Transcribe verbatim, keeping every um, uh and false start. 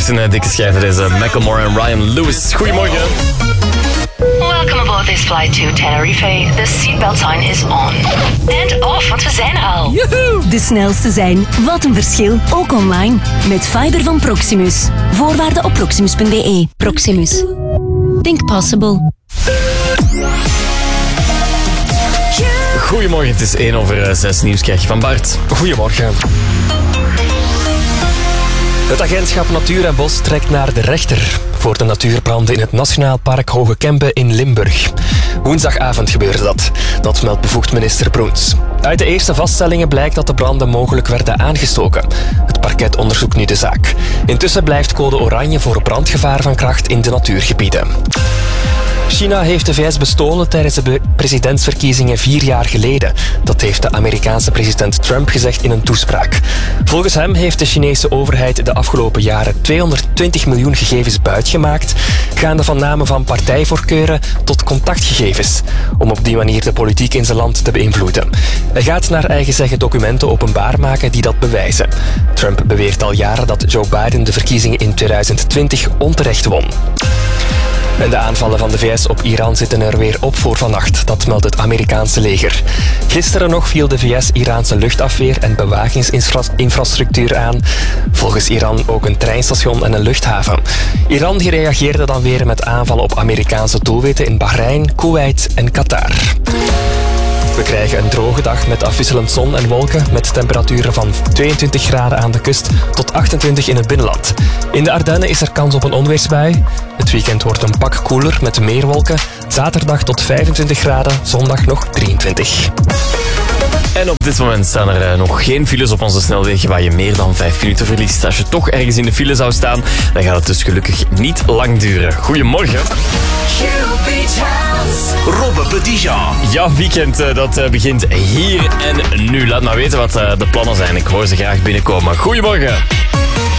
Echt een dikke schijf, deze Macklemore en Ryan Lewis. Goedemorgen. Welcome aboard this flight to Tenerife. The seatbelt sign is on. And off, want we zijn er al. Joehoe! De snelste zijn. Wat een verschil. Ook online. Met fiber van Proximus. Voorwaarden op proximus punt b e. Proximus. Think possible. Goedemorgen, het is één over zes. Nieuws krijg je van Bart. Goedemorgen. Het agentschap Natuur en Bos trekt naar de rechter voor de natuurbranden in het Nationaal Park Hoge Kempen in Limburg. Woensdagavond gebeurde dat. Dat meldt bevoegd minister Broens. Uit de eerste vaststellingen blijkt dat de branden mogelijk werden aangestoken. Het parket onderzoekt nu de zaak. Intussen blijft code oranje voor brandgevaar van kracht in de natuurgebieden. China heeft de V S bestolen tijdens de presidentsverkiezingen vier jaar geleden. Dat heeft de Amerikaanse president Trump gezegd in een toespraak. Volgens hem heeft de Chinese overheid de afgelopen jaren tweehonderdtwintig miljoen gegevens buitgemaakt, gaande van namen van partijvoorkeuren tot contactgegevens, om op die manier de politiek in zijn land te beïnvloeden. Hij gaat naar eigen zeggen documenten openbaar maken die dat bewijzen. Trump beweert al jaren dat Joe Biden de verkiezingen in tweeduizend twintig onterecht won. En de aanvallen van de V S op Iran zitten er weer op voor vannacht. Dat meldt het Amerikaanse leger. Gisteren nog viel de V S Iraanse luchtafweer en bewakingsinfrastructuur aan. Volgens Iran ook een treinstation en een luchthaven. Iran reageerde dan weer met aanvallen op Amerikaanse doelwitten in Bahrein, Kuwait en Qatar. We krijgen een droge dag met afwisselend zon en wolken, met temperaturen van tweeëntwintig graden aan de kust tot achtentwintig in het binnenland. In de Ardennen is er kans op een onweersbui. Het weekend wordt een pak koeler met meer wolken. Zaterdag tot vijfentwintig graden, zondag nog drieëntwintig. En op dit moment staan er uh, nog geen files op onze snelwegen waar je meer dan vijf minuten verliest. Als je toch ergens in de file zou staan, dan gaat het dus gelukkig niet lang duren. Goedemorgen. Robbe Petitjean. Ja, weekend uh, dat uh, begint hier en nu. Laat maar weten wat uh, de plannen zijn. Ik hoor ze graag binnenkomen. Goedemorgen.